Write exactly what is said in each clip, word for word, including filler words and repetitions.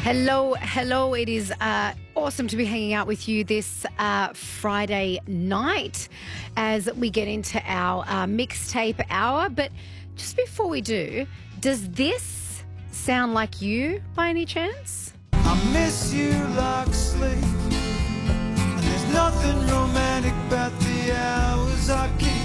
Hello, hello. It is uh, awesome to be hanging out with you this uh, Friday night as we get into our uh, mixtape hour. But just before we do, does this sound like you by any chance? I miss you like sleep, and there's nothing romantic about the hours I keep.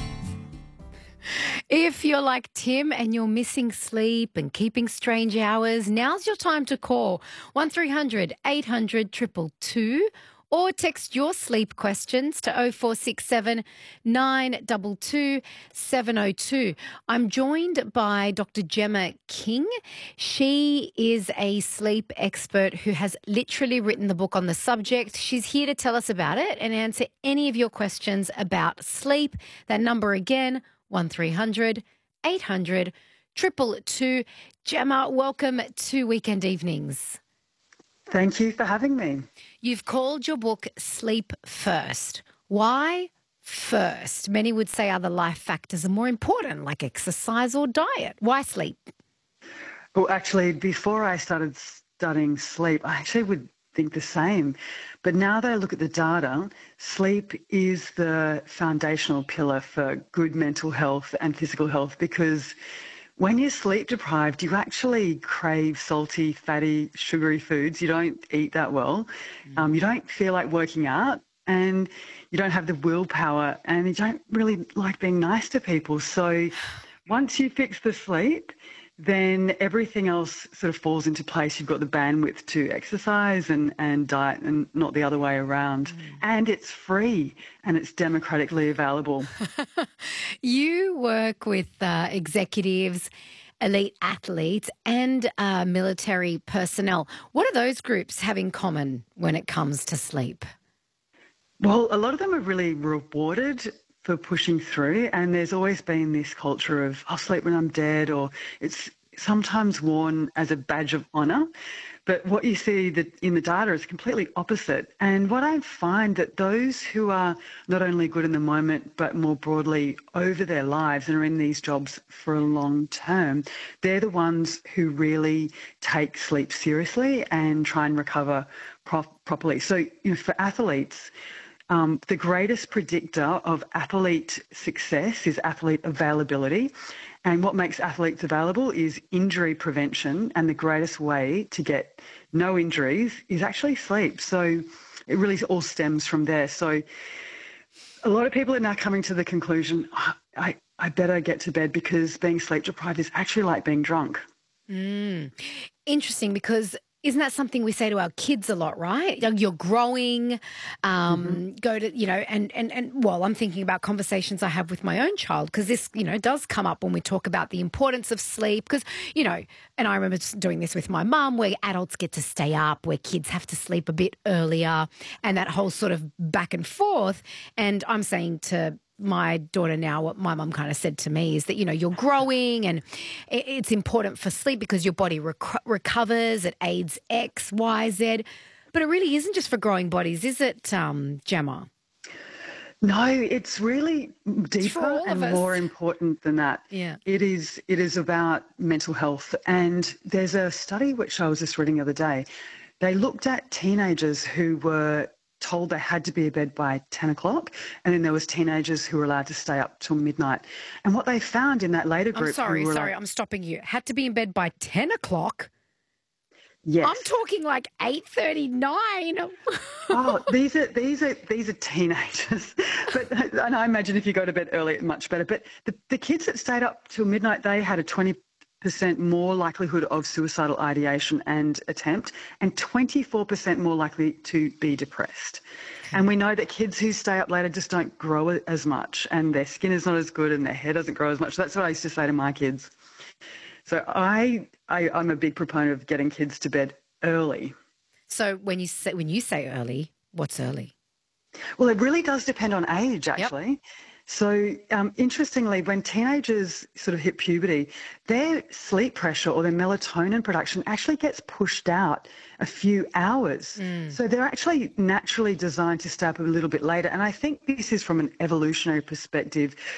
If you're like Tim and you're missing sleep and keeping strange hours, now's your time to call one three hundred eight hundred two two two or text your sleep questions to oh four six seven nine two two seven oh two. I'm joined by Doctor Gemma King. She is a sleep expert who has literally written the book on the subject. She's here to tell us about it and answer any of your questions about sleep. That number again, one three hundred eight hundred two two two. Gemma, welcome to Weekend Evenings. Thank you for having me. You've called your book Sleep First. Why first? Many would say other life factors are more important, like exercise or diet. Why sleep? Well, actually, before I started studying sleep, I actually would think the same. But now that I look at the data, sleep is the foundational pillar for good mental health and physical health, because when you're sleep deprived, you actually crave salty, fatty, sugary foods. You don't eat that well. Um, you don't feel like working out, and you don't have the willpower, and you don't really like being nice to people. So once you fix the sleep, then everything else sort of falls into place. You've got the bandwidth to exercise and, and diet, and not the other way around. Mm. And it's free and it's democratically available. You work with uh, executives, elite athletes and uh, military personnel. What do those groups have in common when it comes to sleep? Well, a lot of them are really rewarded for pushing through, and there's always been this culture of I'll sleep when I'm dead, or it's sometimes worn as a badge of honour. But what you see that in the data is completely opposite. And what I find that those who are not only good in the moment, but more broadly over their lives and are in these jobs for a long term, they're the ones who really take sleep seriously and try and recover pro- properly. So, you know, for athletes, Um, the greatest predictor of athlete success is athlete availability. And what makes athletes available is injury prevention. And the greatest way to get no injuries is actually sleep. So it really all stems from there. So a lot of people are now coming to the conclusion, oh, I, I better get to bed because being sleep deprived is actually like being drunk. Mm. Interesting, because isn't that something we say to our kids a lot, right? You're growing, um, mm-hmm. go to, you know, and, and, and well, I'm thinking about conversations I have with my own child, because this, you know, does come up when we talk about the importance of sleep, because, you know, and I remember doing this with my mum, where adults get to stay up, where kids have to sleep a bit earlier, and that whole sort of back and forth. And I'm saying to my daughter now, what my mum kind of said to me is that, you know, you're growing and it's important for sleep because your body rec- recovers, it aids X, Y, Z. But it really isn't just for growing bodies, is it, um, Gemma? No, it's really deeper it's and more important than that. Yeah. It is, it is about mental health. And there's a study which I was just reading the other day. They looked at teenagers who were told they had to be in bed by ten o'clock, and then there was teenagers who were allowed to stay up till midnight. And what they found in that later group... I'm sorry, sorry, like, I'm stopping you. Had to be in bed by ten o'clock? Yes. I'm talking like eight thirty-nine. Oh, these are these are these are teenagers. But and I imagine if you go to bed early, it's much better. But the, the kids that stayed up till midnight, they had a twenty percent more likelihood of suicidal ideation and attempt, and twenty-four percent more likely to be depressed. And we know that kids who stay up later just don't grow as much, and their skin is not as good, and their hair doesn't grow as much. That's what I used to say to my kids. So I, I I'm a big proponent of getting kids to bed early. So when you say when you say early, what's early? Well, it really does depend on age, actually. Yep. So um, interestingly, when teenagers sort of hit puberty, their sleep pressure or their melatonin production actually gets pushed out a few hours. Mm. So they're actually naturally designed to stay up a little bit later. And I think this is from an evolutionary perspective